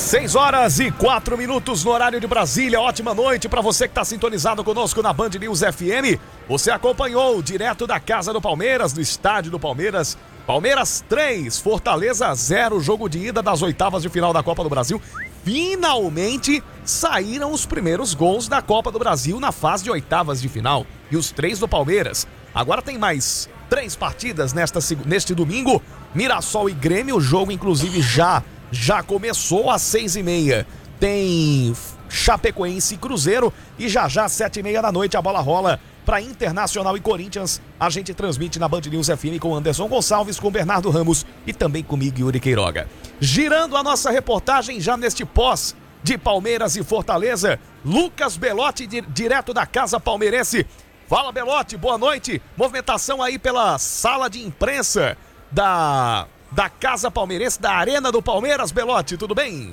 6h04 no horário de Brasília. Ótima noite para você que está sintonizado conosco na Band News FM. Você acompanhou direto da Casa do Palmeiras, do estádio do Palmeiras. Palmeiras 3, Fortaleza 0, jogo de ida das oitavas de final da Copa do Brasil. Finalmente saíram os primeiros gols da Copa do Brasil na fase de oitavas de final. E os 3 do Palmeiras. Agora tem mais 3 partidas neste domingo. Mirassol e Grêmio, o jogo inclusive já começou às 6h30. Tem Chapecoense e Cruzeiro e já às 7h30 da noite a bola rola para Internacional e Corinthians. A gente transmite na Band News FM com Anderson Gonçalves, com Bernardo Ramos e também comigo, Yuri Queiroga. Girando a nossa reportagem já neste pós de Palmeiras e Fortaleza, Lucas Belotti, direto da Casa Palmeirense. Fala, Belotti, boa noite. Movimentação aí pela sala de imprensa da Casa Palmeirense, da Arena do Palmeiras. Belotti, tudo bem?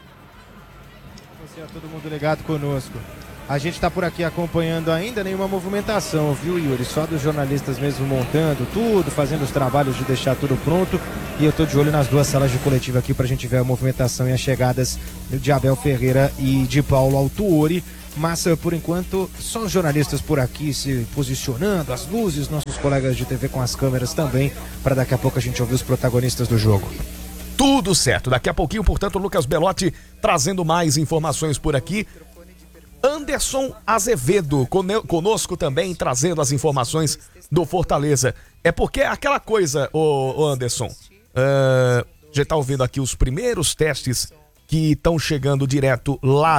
Você, todo mundo ligado conosco. A gente está por aqui acompanhando ainda nenhuma movimentação, viu, Yuri? Só dos jornalistas mesmo montando tudo, fazendo os trabalhos de deixar tudo pronto. E eu tô de olho nas 2 salas de coletiva aqui pra gente ver a movimentação e as chegadas de Abel Ferreira e de Paulo Autuori. Mas, por enquanto, só os jornalistas por aqui se posicionando, as luzes, nossos colegas de TV com as câmeras também, para daqui a pouco a gente ouvir os protagonistas do jogo. Tudo certo. Daqui a pouquinho, portanto, o Lucas Belotti trazendo mais informações por aqui. Anderson Azevedo conosco também, trazendo as informações do Fortaleza. É porque aquela coisa, ô Anderson, já tá ouvindo aqui os primeiros testes que estão chegando direto lá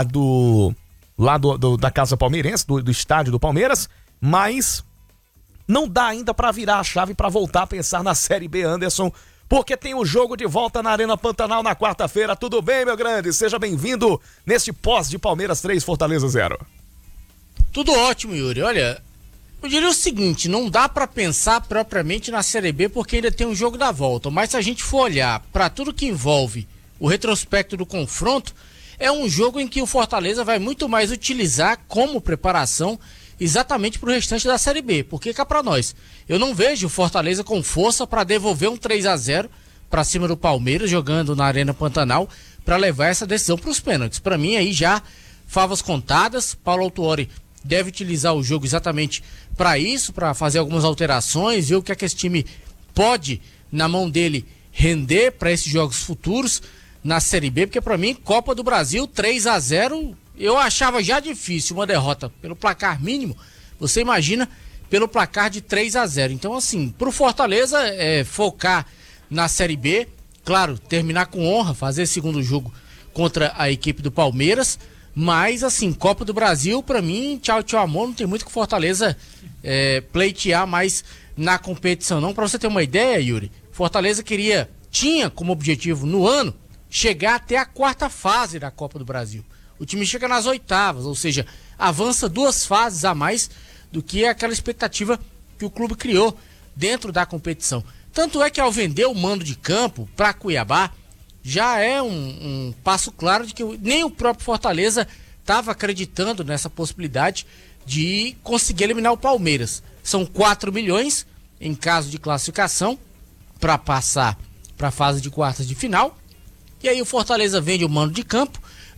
da Casa Palmeirense, do estádio do Palmeiras, mas não dá ainda para virar a chave para voltar a pensar na Série B, Anderson, porque tem o jogo de volta na Arena Pantanal na quarta-feira. Tudo bem, meu grande? Seja bem-vindo neste pós de Palmeiras 3, Fortaleza 0. Tudo ótimo, Yuri. Olha, eu diria o seguinte, não dá para pensar propriamente na Série B porque ainda tem um jogo da volta, mas se a gente for olhar para tudo que envolve o retrospecto do confronto, é um jogo em que o Fortaleza vai muito mais utilizar como preparação exatamente para o restante da Série B, porque cá para nós, eu não vejo o Fortaleza com força para devolver um 3-0 para cima do Palmeiras, jogando na Arena Pantanal, para levar essa decisão para os pênaltis. Para mim aí já favas contadas. Paulo Autuori deve utilizar o jogo exatamente para isso, para fazer algumas alterações, ver o que é que esse time pode, na mão dele, render para esses jogos futuros na Série B, porque para mim, Copa do Brasil 3-0, eu achava já difícil uma derrota pelo placar mínimo, você imagina pelo placar de 3-0. Então assim, pro Fortaleza focar na Série B, claro, terminar com honra, fazer segundo jogo contra a equipe do Palmeiras, mas assim, Copa do Brasil, para mim, tchau, amor, não tem muito que o Fortaleza pleitear mais na competição não. Para você ter uma ideia, Yuri, Fortaleza tinha como objetivo no ano chegar até a 4ª fase da Copa do Brasil. O time chega nas oitavas, ou seja, avança 2 fases a mais do que aquela expectativa que o clube criou dentro da competição. Tanto é que ao vender o mando de campo para Cuiabá, já é um passo claro de que nem o próprio Fortaleza estava acreditando nessa possibilidade de conseguir eliminar o Palmeiras. São 4 milhões em caso de classificação para passar para a fase de quartas de final. E aí o Fortaleza vende o mando de campo,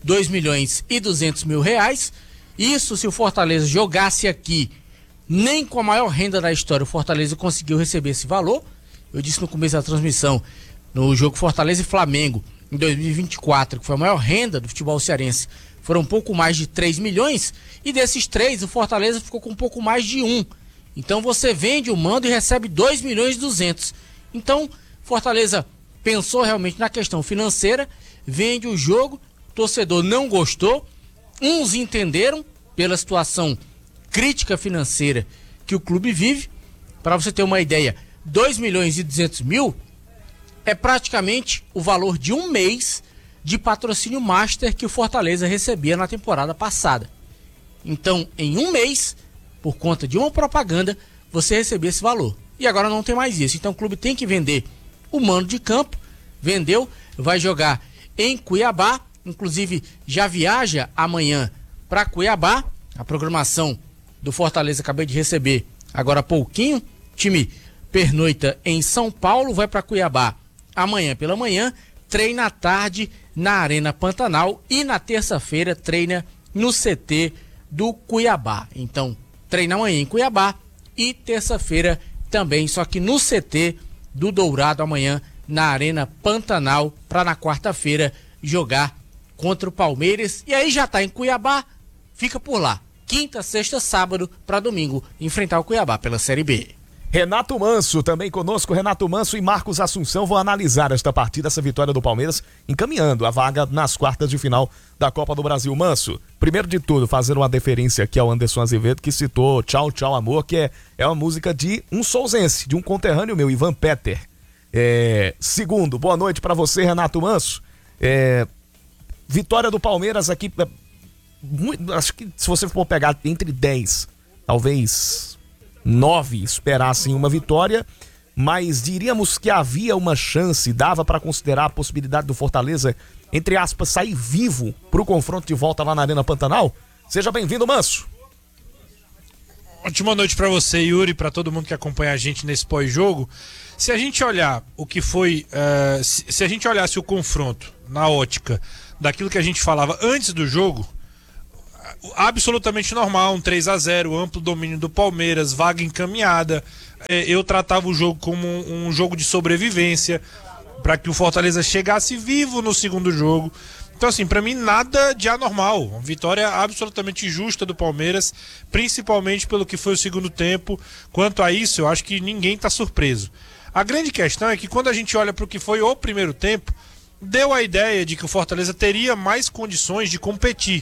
2.200.000 reais. Isso se o Fortaleza jogasse aqui, nem com a maior renda da história o Fortaleza conseguiu receber esse valor. Eu disse no começo da transmissão, no jogo Fortaleza e Flamengo, em 2024, que foi a maior renda do futebol cearense, foram um pouco mais de 3 milhões, e desses 3, o Fortaleza ficou com um pouco mais de 1. Então você vende o mando e recebe 2.200.000. Então, Fortaleza pensou realmente na questão financeira, vende o jogo, o torcedor não gostou, uns entenderam pela situação crítica financeira que o clube vive. Para você ter uma ideia, 2.200.000 é praticamente o valor de um mês de patrocínio master que o Fortaleza recebia na temporada passada. Então, em um mês, por conta de uma propaganda, você recebia esse valor. E agora não tem mais isso. Então o clube tem que vender o mando de campo, vendeu, vai jogar em Cuiabá, inclusive já viaja amanhã para Cuiabá. A programação do Fortaleza acabei de receber agora há pouquinho. O time pernoita em São Paulo, vai para Cuiabá amanhã pela manhã, treina à tarde na Arena Pantanal e na terça-feira treina no CT do Cuiabá. Então, treina amanhã em Cuiabá e terça-feira também, só que no CT do Dourado amanhã na Arena Pantanal, para na quarta-feira jogar contra o Palmeiras. E aí já tá em Cuiabá, fica por lá. Quinta, sexta, sábado para domingo enfrentar o Cuiabá pela Série B. Renato Manso, também conosco. Renato Manso e Marcos Assunção vão analisar esta partida, essa vitória do Palmeiras, encaminhando a vaga nas quartas de final da Copa do Brasil. Manso, primeiro de tudo, fazer uma deferência aqui ao Anderson Azevedo, que citou Tchau, Tchau, Amor, que é uma música de um souzense, de um conterrâneo meu, Ivan Peter. Segundo, boa noite para você, Renato Manso. Vitória do Palmeiras aqui, acho que se você for pegar entre 10, talvez 9 esperassem uma vitória, mas diríamos que havia uma chance, dava para considerar a possibilidade do Fortaleza, entre aspas, sair vivo pro confronto de volta lá na Arena Pantanal? Seja bem-vindo, Manso. Ótima noite para você, Yuri, para todo mundo que acompanha a gente nesse pós-jogo. Se a gente olhar o que foi, se a gente olhasse o confronto na ótica daquilo que a gente falava antes do jogo, absolutamente normal, um 3-0, amplo domínio do Palmeiras, vaga encaminhada. Eu tratava o jogo como um jogo de sobrevivência para que o Fortaleza chegasse vivo no segundo jogo. Então, assim, para mim nada de anormal, uma vitória absolutamente justa do Palmeiras, principalmente pelo que foi o segundo tempo. Quanto a isso, eu acho que ninguém está surpreso. A grande questão é que quando a gente olha para o que foi o primeiro tempo, deu a ideia de que o Fortaleza teria mais condições de competir.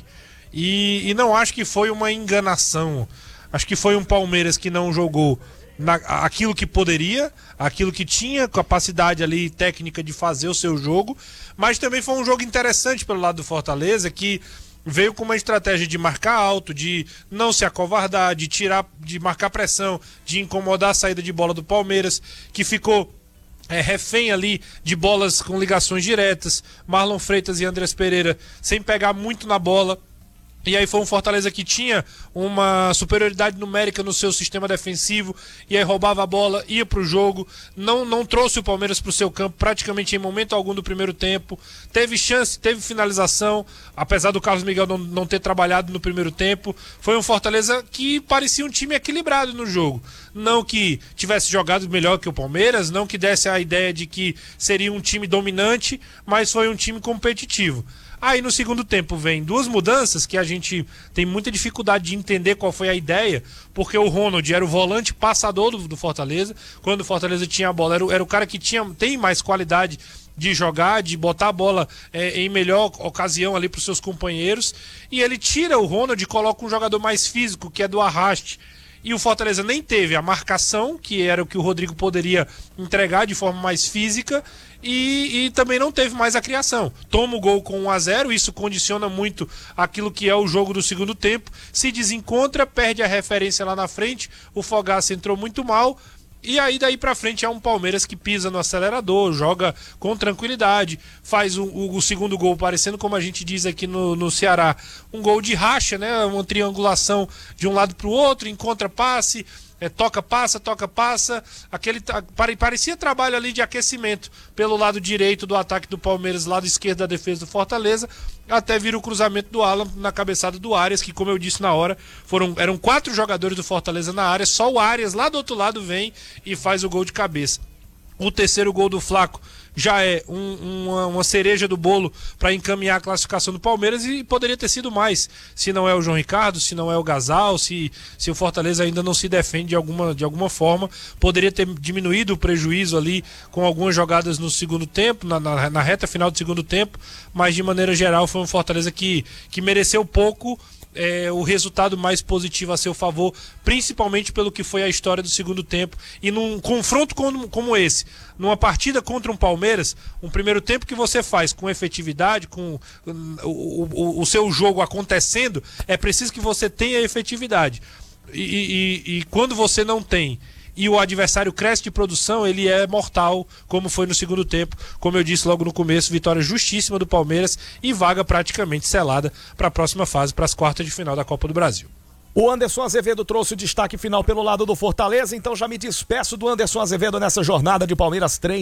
E não acho que foi uma enganação. Acho que foi um Palmeiras que não jogou aquilo que poderia, aquilo que tinha capacidade ali técnica de fazer o seu jogo, mas também foi um jogo interessante pelo lado do Fortaleza, que veio com uma estratégia de marcar alto, de não se acovardar, de marcar pressão, de incomodar a saída de bola do Palmeiras, que ficou refém ali de bolas com ligações diretas, Marlon Freitas e Andrés Pereira sem pegar muito na bola. E aí foi um Fortaleza que tinha uma superioridade numérica no seu sistema defensivo, e aí roubava a bola, ia pro jogo, não trouxe o Palmeiras pro seu campo praticamente em momento algum do primeiro tempo, teve chance, teve finalização, apesar do Carlos Miguel não ter trabalhado no primeiro tempo. Foi um Fortaleza que parecia um time equilibrado no jogo, não que tivesse jogado melhor que o Palmeiras, não que desse a ideia de que seria um time dominante, mas foi um time competitivo. Aí no segundo tempo vem duas mudanças que a gente tem muita dificuldade de entender qual foi a ideia, porque o Ronald era o volante passador do Fortaleza. Quando o Fortaleza tinha a bola, era o cara que tem mais qualidade de jogar, de botar a bola em melhor ocasião ali para os seus companheiros. E ele tira o Ronald e coloca um jogador mais físico, que é do arraste. E o Fortaleza nem teve a marcação, que era o que o Rodrigo poderia entregar de forma mais física, e também não teve mais a criação. Toma o gol com 1-0, isso condiciona muito aquilo que é o jogo do segundo tempo. Se desencontra, perde a referência lá na frente, o Fogaça entrou muito mal. E aí daí pra frente é um Palmeiras que pisa no acelerador, joga com tranquilidade, faz o segundo gol, parecendo, como a gente diz aqui no Ceará, um gol de racha, né? Uma triangulação de um lado pro outro, encontra passe, toca, passa, parecia trabalho ali de aquecimento pelo lado direito do ataque do Palmeiras, lado esquerdo da defesa do Fortaleza, até vir o cruzamento do Alan na cabeçada do Arias, que, como eu disse na hora, eram 4 jogadores do Fortaleza na área, só o Arias lá do outro lado vem e faz o gol de cabeça. O terceiro gol do Flaco já é uma cereja do bolo para encaminhar a classificação do Palmeiras, e poderia ter sido mais, se não é o João Ricardo, se não é o Gasal, se o Fortaleza ainda não se defende de alguma forma, poderia ter diminuído o prejuízo ali com algumas jogadas no segundo tempo, na reta final do segundo tempo, mas de maneira geral foi um Fortaleza que mereceu pouco. O resultado mais positivo a seu favor, principalmente pelo que foi a história do segundo tempo. E num confronto como esse, numa partida contra um Palmeiras, um primeiro tempo que você faz com efetividade, com o seu jogo acontecendo, é preciso que você tenha efetividade. E quando você não tem, e o adversário cresce de produção, ele é mortal, como foi no segundo tempo. Como eu disse logo no começo, vitória justíssima do Palmeiras e vaga praticamente selada para a próxima fase, para as quartas de final da Copa do Brasil. O Anderson Azevedo trouxe o destaque final pelo lado do Fortaleza, então já me despeço do Anderson Azevedo nessa jornada de Palmeiras 3,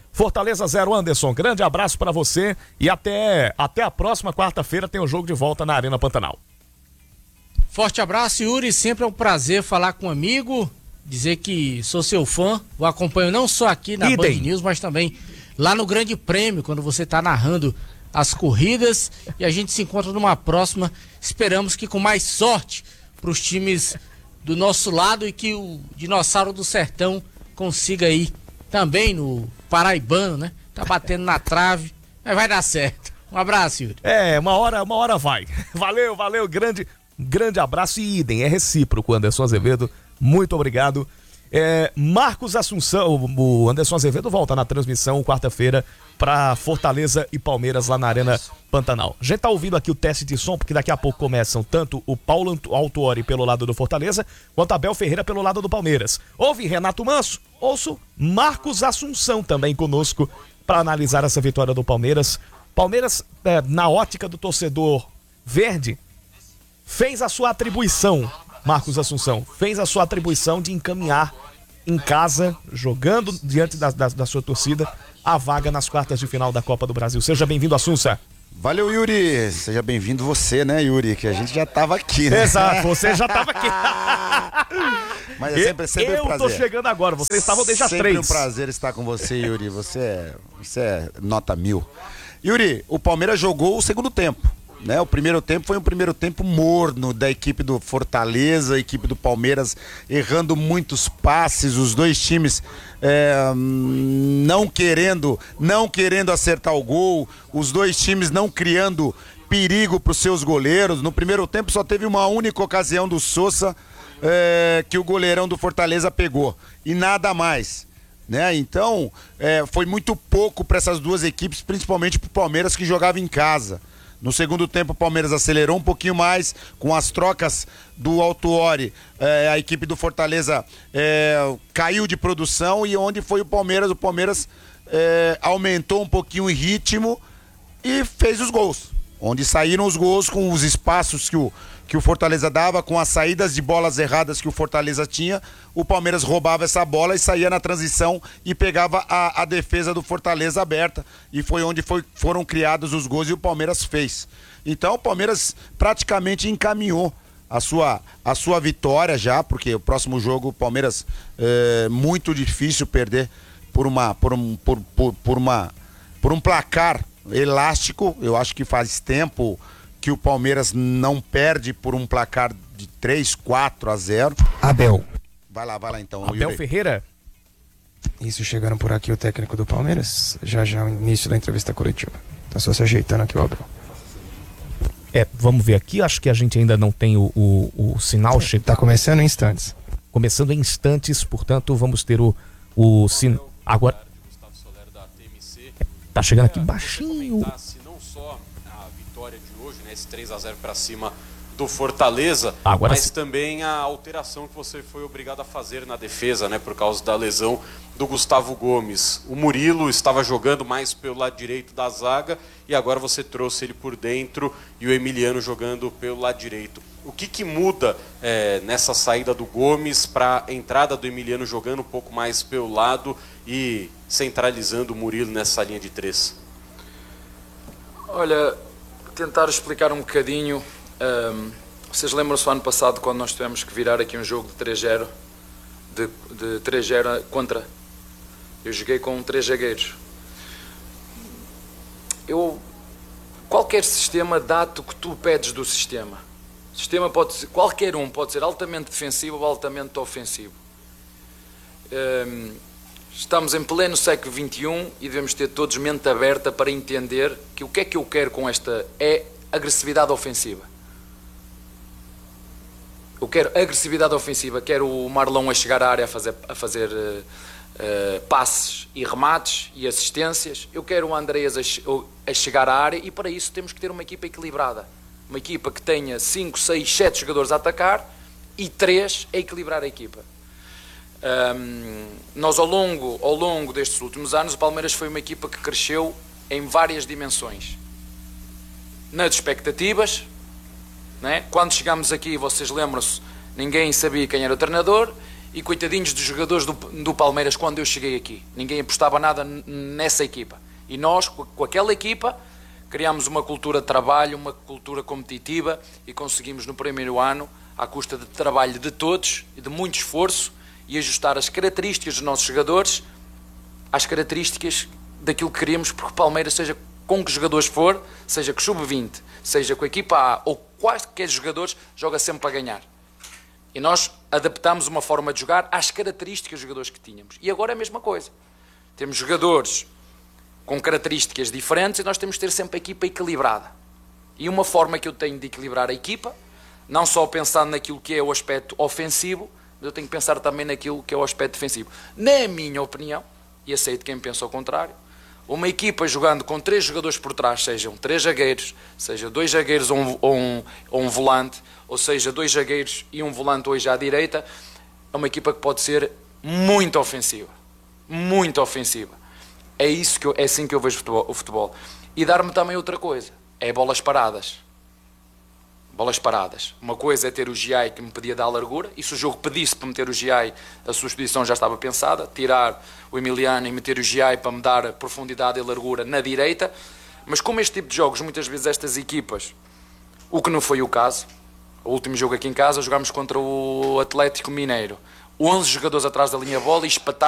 Fortaleza 0, Anderson. Grande abraço para você e até a próxima quarta-feira tem o jogo de volta na Arena Pantanal. Forte abraço, Yuri. Sempre é um prazer falar com um amigo, dizer que sou seu fã. O acompanho não só aqui na Band News, mas também lá no Grande Prêmio, quando você está narrando as corridas. E a gente se encontra numa próxima. Esperamos que com mais sorte para os times do nosso lado e que o Dinossauro do Sertão consiga aí também no Paraibano, né? Tá batendo na trave, mas vai dar certo. Um abraço, Yuri. Uma hora vai. Valeu, grande abraço e idem, é recíproco, Anderson Azevedo, muito obrigado. Marcos Assunção, o Anderson Azevedo volta na transmissão quarta-feira para Fortaleza e Palmeiras lá na Arena Pantanal. A gente tá ouvindo aqui o teste de som, porque daqui a pouco começam tanto o Paulo Autuori pelo lado do Fortaleza, quanto Abel Ferreira pelo lado do Palmeiras. Ouve Renato Manso, ouço Marcos Assunção também conosco para analisar essa vitória do Palmeiras. Palmeiras, na ótica do torcedor verde, fez a sua atribuição, Marcos Assunção, fez a sua atribuição de encaminhar em casa, jogando diante da sua torcida, a vaga nas quartas de final da Copa do Brasil. Seja bem-vindo, Assunção. Valeu, Yuri. Seja bem-vindo você, né, Yuri? Que a gente já tava aqui, né? Exato, você já tava aqui. Mas é sempre um prazer. Eu tô chegando agora, vocês estavam desde as 3. Sempre um prazer estar com você, Yuri. Você é nota 1000. Yuri, o Palmeiras jogou o segundo tempo, né? O primeiro tempo foi um primeiro tempo morno da equipe do Fortaleza, a equipe do Palmeiras errando muitos passes, os dois times não querendo acertar o gol, os dois times não criando perigo para os seus goleiros. No primeiro tempo só teve uma única ocasião do Sousa que o goleirão do Fortaleza pegou e nada mais, né? Então foi muito pouco para essas duas equipes, principalmente para o Palmeiras, que jogava em casa. No segundo tempo o Palmeiras acelerou um pouquinho mais, com as trocas do Autuori, a equipe do Fortaleza caiu de produção, e onde foi o Palmeiras aumentou um pouquinho o ritmo e fez os gols. Onde saíram os gols com os espaços que o Fortaleza dava, com as saídas de bolas erradas que o Fortaleza tinha, o Palmeiras roubava essa bola e saía na transição e pegava a defesa do Fortaleza aberta, e foi onde foram criados os gols e o Palmeiras fez. Então o Palmeiras praticamente encaminhou a sua vitória já, porque o próximo jogo o Palmeiras muito difícil perder por um placar elástico. Eu acho que faz tempo que o Palmeiras não perde por um placar de 3-4-0. Abel. Vai lá então. Abel Ferreira. Isso, chegando por aqui o técnico do Palmeiras, já o início da entrevista coletiva. Tá só se ajeitando aqui o Abel. Vamos ver aqui, acho que a gente ainda não tem o sinal. Tá começando em instantes. Começando em instantes, portanto vamos ter o sinal. Agora tá chegando aqui baixinho. Não só a vitória de hoje, né, esse 3-0 para cima do Fortaleza, mas também a alteração que você foi obrigado a fazer na defesa, né, por causa da lesão do Gustavo Gomes. O Murilo estava jogando mais pelo lado direito da zaga e agora você trouxe ele por dentro e o Emiliano jogando pelo lado direito. O que muda nessa saída do Gomes para a entrada do Emiliano jogando um pouco mais pelo lado e centralizando o Murilo nessa linha de 3? Olha, tentar explicar um bocadinho. Vocês lembram-se do ano passado, quando nós tivemos que virar aqui um jogo de 3-0 de 3-0 contra? Eu joguei com 3 zagueiros. Qualquer sistema dá-te o que tu pedes do sistema. O sistema pode ser, qualquer um pode ser altamente defensivo ou altamente ofensivo. Estamos em pleno século XXI e devemos ter todos mente aberta para entender que o que é que eu quero com esta agressividade ofensiva. Eu quero agressividade ofensiva, quero o Marlon a chegar à área a fazer passes e remates e assistências. Eu quero o Andreas a chegar à área, e para isso temos que ter uma equipa equilibrada. Uma equipa que tenha 5, 6, 7 jogadores a atacar e 3 a equilibrar a equipa. Nós ao longo destes últimos anos, o Palmeiras foi uma equipa que cresceu em várias dimensões. Nas expectativas, né? Quando chegámos aqui, vocês lembram-se, ninguém sabia quem era o treinador, E coitadinhos dos jogadores do Palmeiras quando eu cheguei aqui. Ninguém apostava nada nessa equipa. E nós, com aquela equipa, criámos uma cultura de trabalho, uma cultura competitiva e conseguimos no primeiro ano, à custa de trabalho de todos e de muito esforço, e ajustar as características dos nossos jogadores às características daquilo que queríamos, porque o Palmeiras, seja com que jogadores for, seja com o sub-20, seja com a equipa A ou quaisquer jogadores, joga sempre para ganhar. E nós adaptámos uma forma de jogar às características dos jogadores que tínhamos. E agora é a mesma coisa. Temos jogadores com características diferentes e nós temos de ter sempre a equipa equilibrada. E uma forma que eu tenho de equilibrar a equipa, não só pensando naquilo que é o aspecto ofensivo, mas eu tenho que pensar também naquilo que é o aspecto defensivo. Na minha opinião, e aceito quem pensa ao contrário, uma equipa jogando com 3 jogadores por trás, sejam 3 zagueiros, seja 2 zagueiros ou um volante, ou seja 2 zagueiros e um volante hoje à direita, é uma equipa que pode ser muito ofensiva. Muito ofensiva. É assim que eu vejo o futebol. E dar-me também outra coisa, é bolas paradas. Bolas paradas. Uma coisa é ter o Giai que me podia dar largura, e se o jogo pedisse para meter o Giai, a substituição já estava pensada, tirar o Emiliano e meter o Giai para me dar profundidade e largura na direita, mas como este tipo de jogos, muitas vezes estas equipas, o que não foi o caso, o último jogo aqui em casa, jogámos contra o Atlético Mineiro, 11 jogadores atrás da linha bola e espetar